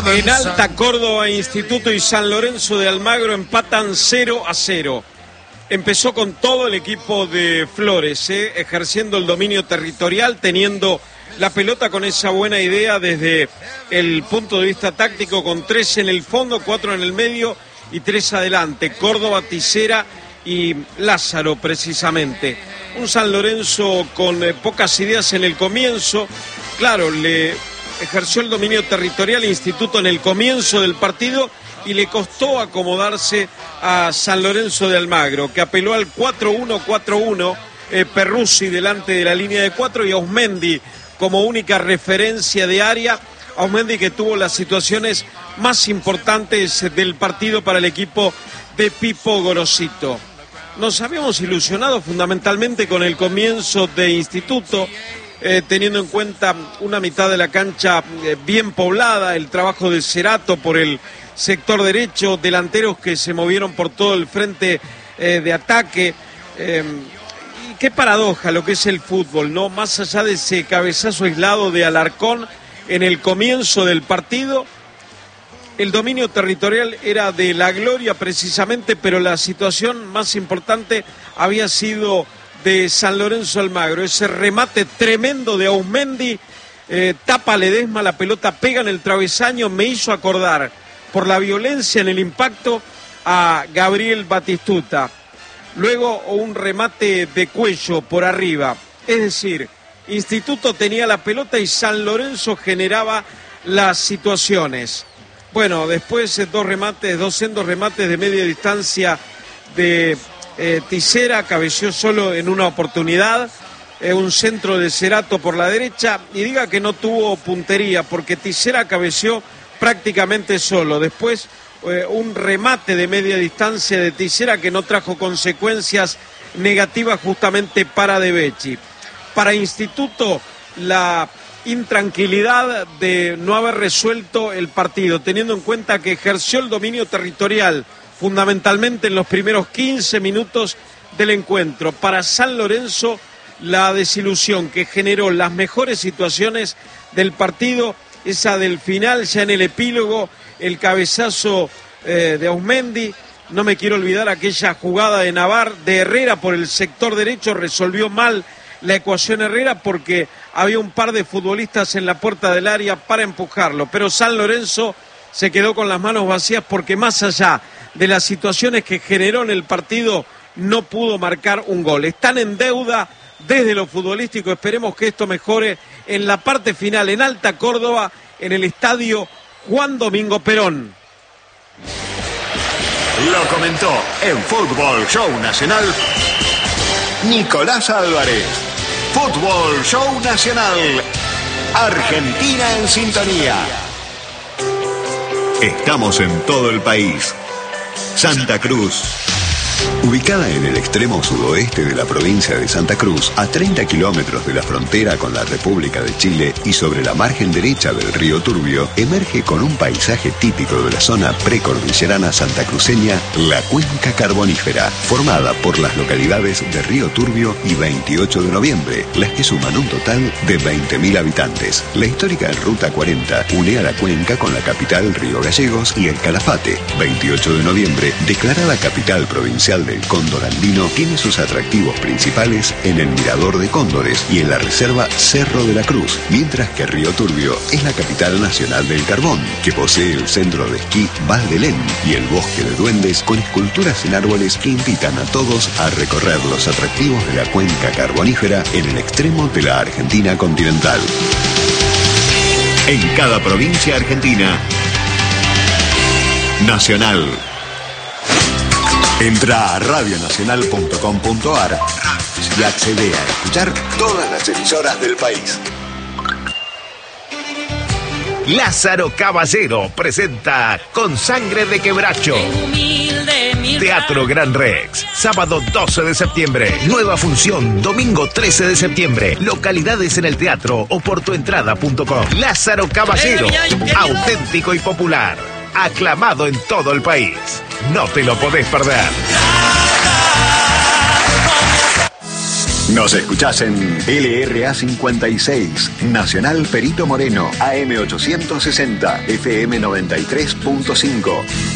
En Alta Córdoba, Instituto y San Lorenzo de Almagro empatan 0-0. Empezó con todo el equipo de Flores, ejerciendo el dominio territorial, teniendo la pelota con esa buena idea desde el punto de vista táctico, con 3 en el fondo, 4 en el medio y 3 adelante. Córdoba, Tisera y Lázaro, precisamente. Un San Lorenzo con pocas ideas en el comienzo. Claro, le ejerció el dominio territorial Instituto en el comienzo del partido y le costó acomodarse a San Lorenzo de Almagro, que apeló al 4-1-4-1, Perruzzi delante de la línea de 4 y Ausmendi como única referencia de área. Ausmendi, que tuvo las situaciones más importantes del partido para el equipo de Pipo Gorosito. Nos habíamos ilusionado fundamentalmente con el comienzo de Instituto, teniendo en cuenta una mitad de la cancha bien poblada, el trabajo de Cerato por el sector derecho, delanteros que se movieron por todo el frente de ataque. Y qué paradoja lo que es el fútbol, ¿no? Más allá de ese cabezazo aislado de Alarcón en el comienzo del partido, el dominio territorial era de la Gloria precisamente, pero la situación más importante había sido de San Lorenzo Almagro. Ese remate tremendo de Ausmendi, tapa Ledesma, la pelota pega en el travesaño, me hizo acordar por la violencia en el impacto a Gabriel Batistuta. Luego un remate de cuello por arriba. Es decir, Instituto tenía la pelota y San Lorenzo generaba las situaciones. Bueno, después dos sendos remates de media distancia de Tisera, cabeció solo en una oportunidad, un centro de Cerato por la derecha, y diga que no tuvo puntería porque Tisera cabeció prácticamente solo. Después un remate de media distancia de Tisera que no trajo consecuencias negativas justamente para De Becci. Para Instituto, la intranquilidad de no haber resuelto el partido, teniendo en cuenta que ejerció el dominio territorial fundamentalmente en los primeros 15 minutos del encuentro. Para San Lorenzo, la desilusión que generó las mejores situaciones del partido, esa del final, ya en el epílogo, el cabezazo de Ausmendi. No me quiero olvidar aquella jugada de Navar, de Herrera por el sector derecho, resolvió mal la ecuación Herrera porque había un par de futbolistas en la puerta del área para empujarlo, pero San Lorenzo se quedó con las manos vacías porque más allá de las situaciones que generó en el partido no pudo marcar un gol. Están en deuda desde lo futbolístico, esperemos que esto mejore en la parte final en Alta Córdoba, en el estadio Juan Domingo Perón. Lo comentó en Fútbol Show Nacional Nicolás Álvarez. Fútbol Show Nacional. Argentina en sintonía. Estamos en todo el país. Santa Cruz. Ubicada en el extremo sudoeste de la provincia de Santa Cruz, a 30 kilómetros de la frontera con la República de Chile y sobre la margen derecha del río Turbio, emerge con un paisaje típico de la zona precordillerana santacruceña, la Cuenca Carbonífera, formada por las localidades de Río Turbio y 28 de Noviembre, las que suman un total de 20.000 habitantes. La histórica Ruta 40 une a la cuenca con la capital Río Gallegos y el Calafate. 28 de Noviembre, declarada capital provincial del cóndor andino, tiene sus atractivos principales en el Mirador de Cóndores y en la reserva Cerro de la Cruz, mientras que Río Turbio es la capital nacional del carbón, que posee el centro de esquí Val de Lén y el bosque de duendes con esculturas en árboles que invitan a todos a recorrer los atractivos de la cuenca carbonífera en el extremo de la Argentina continental. En cada provincia argentina, Nacional. Entra a radionacional.com.ar y accede a escuchar todas las emisoras del país. Lázaro Caballero presenta Con Sangre de Quebracho. Teatro Gran Rex, sábado 12 de septiembre. Nueva función, domingo 13 de septiembre. Localidades en el teatro o por tuentrada.com. Lázaro Caballero, auténtico y popular. Aclamado en todo el país. No te lo podés perder. Nos escuchás en LRA 56, Nacional Perito Moreno, AM 860, FM 93.5.